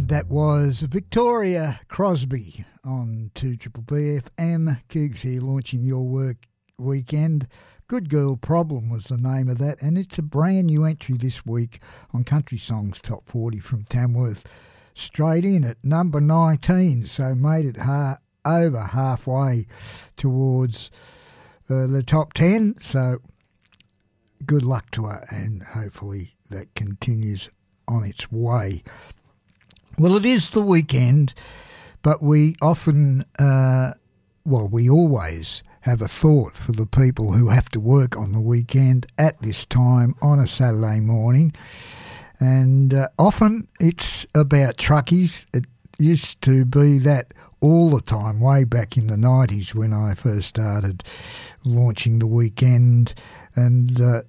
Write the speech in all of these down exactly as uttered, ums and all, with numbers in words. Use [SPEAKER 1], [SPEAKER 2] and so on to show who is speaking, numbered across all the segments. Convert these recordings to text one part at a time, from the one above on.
[SPEAKER 1] That was Victoria Crosby on two Triple B F M. Cougs here, launching your work weekend. Good Girl Problem was the name of that, and it's a brand new entry this week on Country Songs Top forty from Tamworth. Straight in at number nineteen, so made it ha- over halfway towards uh, the top ten. So good luck to her, and hopefully that continues on its way. Well, it is the weekend, but we often, uh, well, we always have a thought for the people who have to work on the weekend at this time on a Saturday morning. And uh, often it's about truckies. It used to be that all the time, way back in the nineties when I first started launching the weekend. And uh,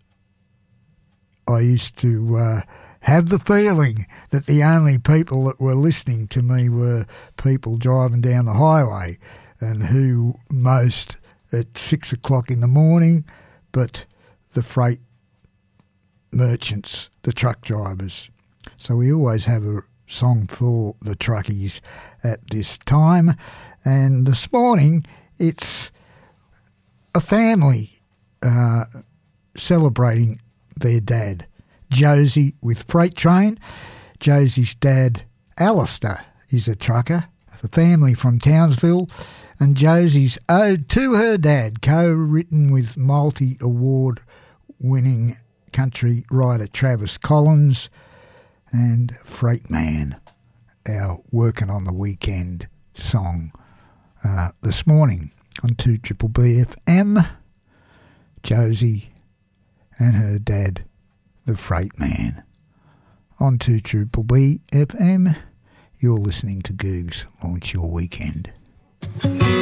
[SPEAKER 1] I used to uh, have the feeling that the only people that were listening to me were people driving down the highway, and who most at six o'clock in the morning, but the freight merchants, the truck drivers. So we always have a song for the truckies at this time. And this morning it's a family uh, celebrating their dad, Josie with Freight Train. Josie's dad, Alistair, is a trucker, the family from Townsville, and Josie's Ode to Her Dad, co-written with multi-award winning country writer Travis Collins, and Freight Man, our Working on the Weekend song uh, this morning on two Triple B F M. Josie and her dad, the Freight Man, on two Triple B F M. You're listening to Googs Launch Your Weekend.